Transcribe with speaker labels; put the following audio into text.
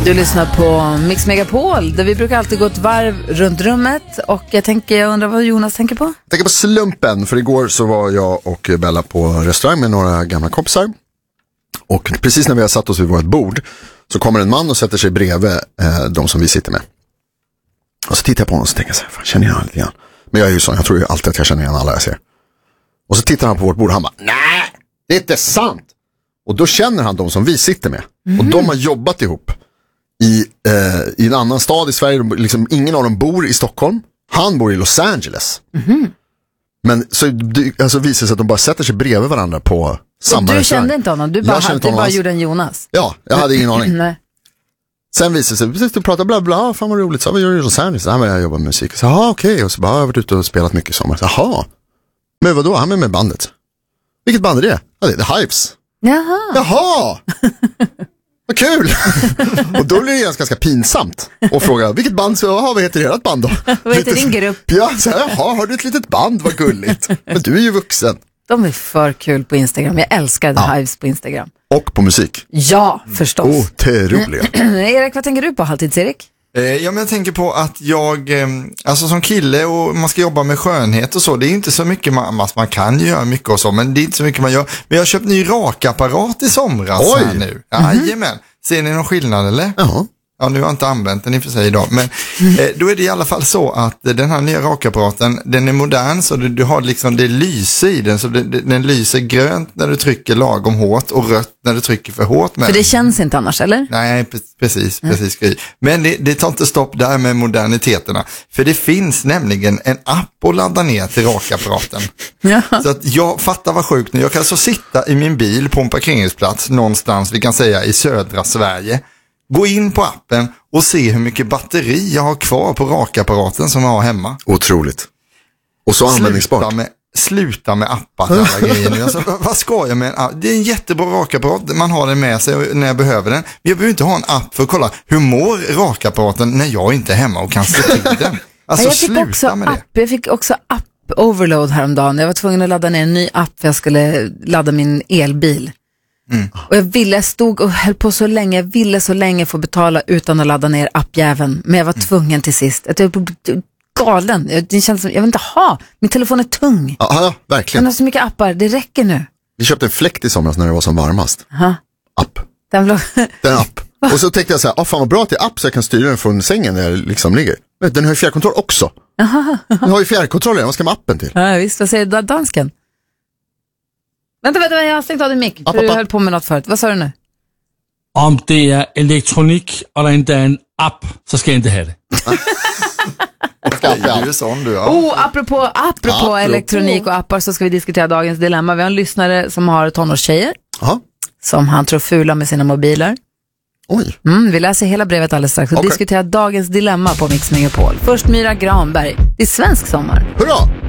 Speaker 1: Du lyssnar på Mix Megapol där vi brukar alltid gå ett varv runt rummet. Och jag undrar vad Jonas tänker på?
Speaker 2: Jag tänker på slumpen, för igår så var jag och Bella på restaurang med några gamla kompisar. Och precis när vi har satt oss vid vårt bord så kommer en man och sätter sig bredvid de som vi sitter med. Och så tittar jag på honom och så tänker jag så här, fan, känner jag honom lite grann? Men jag är ju sån, jag tror ju alltid att jag känner igen alla jag ser. Och så tittar han på vårt bord och han bara, nej, det är inte sant. Och då känner han de som vi sitter med. Och de har jobbat ihop i en annan stad i Sverige. Liksom, ingen av dem bor i Stockholm. Han bor i Los Angeles. Men så alltså, visar det sig att de bara sätter sig bredvid varandra på samma restaurang.
Speaker 1: Du kände inte honom? Du bara gjorde en Jonas?
Speaker 2: Ja, jag hade ingen aning.
Speaker 1: Nej.
Speaker 2: Sen visade det sig, precis, du pratar bla bla, fan vad roligt. Så vad gör du i Los Angeles? Ja, men jag jobbar med musik. Så okej. Och så bara, jag har varit ute och spelat mycket i sommar. Så, jaha. Men vadå? Han är med bandet. Vilket band är det? Ja, det är The Hives. Jaha! Vad kul! Och då blir det ganska pinsamt att fråga, vilket band så vad heter ert band då?
Speaker 1: Vad heter din grupp?
Speaker 2: Ja, så här, jaha, har du ett litet band, vad gulligt. Men du är ju vuxen.
Speaker 1: De är för kul på Instagram. Jag älskar The Hives på Instagram.
Speaker 2: Och på musik.
Speaker 1: Ja, förstås.
Speaker 2: Det är roliga.
Speaker 1: Erik, vad tänker du på Halvtids-Erik?
Speaker 3: Ja, men jag tänker på att jag, alltså som kille och man ska jobba med skönhet och så, det är inte så mycket man kan ju göra mycket och så, men det är inte så mycket man gör. Men jag har köpt ny rakapparat i somras här nu. Jajamän. Ser ni någon skillnad eller?
Speaker 2: Jaha.
Speaker 3: Ja, nu har jag inte använt den i och för sig idag, men då är det i alla fall så att den här nya rakapparaten, den är modern, så du har liksom det lyser i den, så den lyser grönt när du trycker lagom hårt och rött när du trycker för hårt.
Speaker 1: För det känns inte annars, eller?
Speaker 3: Nej, precis. Men det tar inte stopp där med moderniteterna, för det finns nämligen en app att ladda ner till rakapparaten. Så att jag fattar vad sjukt nu. Jag kan alltså sitta i min bil på en parkeringsplats någonstans, vi kan säga i södra Sverige. Gå in på appen och se hur mycket batteri jag har kvar på rakapparaten som jag har hemma.
Speaker 2: Otroligt. Och så användningsbart.
Speaker 3: Sluta med appar alla grejer nu. Alltså, vad ska jag med en app? Det är en jättebra rakapparat. Man har den med sig när jag behöver den. Men jag behöver inte ha en app för att kolla hur mår rakapparaten när jag inte är hemma och kan se till den. Alltså sluta med det.
Speaker 1: Jag fick också app-overload häromdagen. Jag var tvungen att ladda ner en ny app för jag skulle ladda min elbil. Och jag stod och höll på så länge. Jag ville så länge få betala utan att ladda ner appjäveln. Men jag var tvungen till sist. Jag blev galen. Det känns som, jag vill inte ha. Min telefon är tung.
Speaker 2: Ja, verkligen.
Speaker 1: Den har så mycket appar. Det räcker nu.
Speaker 2: Vi köpte en fläkt i somras när det var som varmast. App. Den app. Och så tänkte jag så här, fan vad bra att det är app så jag kan styra den från sängen där jag liksom ligger. Men den har ju fjärrkontroll också. Den har ju fjärrkontroll, vad ska man appen till?
Speaker 1: Ja, visst, vad säger dansken? Vänta, jag har stängt av din mick. Du höll på med något förut. Vad sa du nu?
Speaker 4: Om det är elektronik och det inte är en app så ska jag inte ha det.
Speaker 3: Du är sån du, ja.
Speaker 1: Apropå elektronik och appar så ska vi diskutera dagens dilemma. Vi har en lyssnare som har tonårstjejer som han tror fula med sina mobiler.
Speaker 2: Oj.
Speaker 1: Vi läser hela brevet alldeles strax och diskuterar dagens dilemma på Mix Megapol. Först Myra Granberg. Det är svensk sommar.
Speaker 2: Hurra!